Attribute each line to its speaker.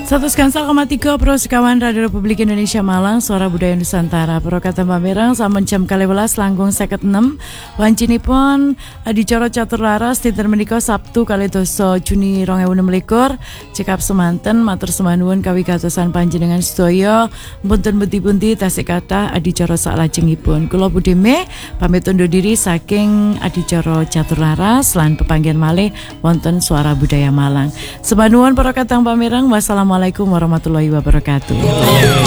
Speaker 1: 101,3 Pro Sekawan Radio Republik Indonesia Malang, Suara Budaya Nusantara. Pro kata pamirang sampun jam 12 langkung 56. Wancinipun adicara catur laras dinten menika Sabtu 12 Juni 2026. Cekap semanten matur semanuwun kawigatosan panjenengan sedaya. Mboten pundi-pundi tasih kathah adicara saklajengipun. Kula Budime pamit undur diri saking adicara catur laras lan pepanggihan malih wonten Suara Budaya Malang. Semanuwun para katang pamirang, wassalamualaikum warahmatullahi wabarakatuh.